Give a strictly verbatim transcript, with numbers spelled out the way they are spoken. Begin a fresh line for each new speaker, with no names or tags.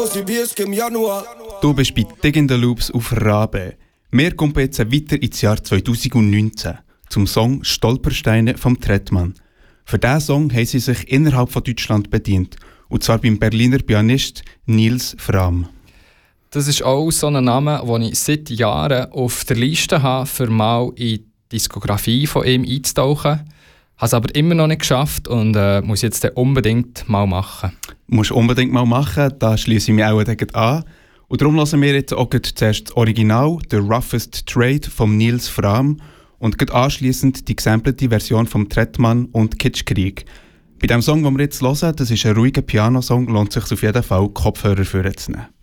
Du bist bei Digging the Loops auf Rabe. Wir kommen jetzt weiter ins Jahr zweitausendneunzehn zum Song «Stolpersteine» vom Trettmann. Für diesen Song haben sie sich innerhalb von Deutschland bedient, und zwar beim Berliner Pianist Nils Frahm.
Das ist auch so ein Name, den ich seit Jahren auf der Liste habe, für mal in die Diskografie von ihm einzutauchen. Habe es aber immer noch nicht geschafft und äh, muss jetzt unbedingt mal machen.
Musst unbedingt mal machen, da schliesse ich mich auch direkt an. Und darum hören wir jetzt auch zuerst das Original, «The Roughest Trade» von Nils Frahm und anschliessend die gesampelte Version vom Trettmann und Kitschkrieg. Bei dem Song, den wir jetzt hören, das ist ein ruhiger Pianosong, lohnt es sich auf jeden Fall, Kopfhörer vorzunehmen.